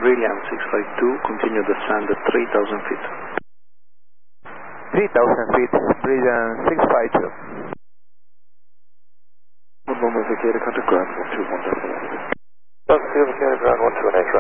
Brilliant 652, continue descend at 3,000 feet. 3,000 feet, Brilliant 652. One moment, vacated, contact ground, 121. Vacated ground, 121.